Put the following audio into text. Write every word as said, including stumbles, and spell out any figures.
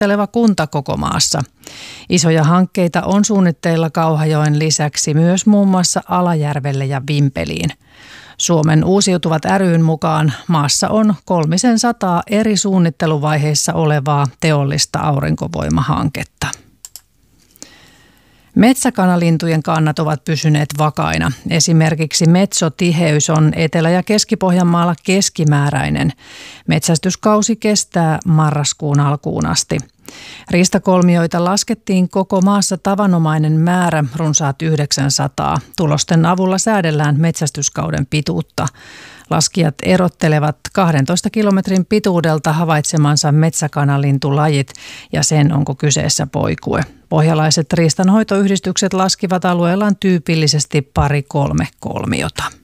houkutteleva kunta koko maassa. Isoja hankkeita on suunnitteilla Kauhajoen lisäksi myös muun muassa Alajärvelle ja Vimpeliin. Suomen uusiutuvat ry:n mukaan maassa on kolmisen sataa eri suunnitteluvaiheissa olevaa teollista aurinkovoimahanketta. Metsäkanalintujen kannat ovat pysyneet vakaina. Esimerkiksi metsotiheys on Etelä- ja Keski-Pohjanmaalla keskimääräinen. Metsästyskausi kestää marraskuun alkuun asti. Riistakolmioita laskettiin koko maassa tavanomainen määrä, runsaat yhdeksänsataa. Tulosten avulla säädellään metsästyskauden pituutta. Laskijat erottelevat kahdentoista kilometrin pituudelta havaitsemansa metsäkanalintulajit ja sen, onko kyseessä poikue. Pohjalaiset riistanhoitoyhdistykset laskivat alueellaan tyypillisesti pari kolme kolmiota.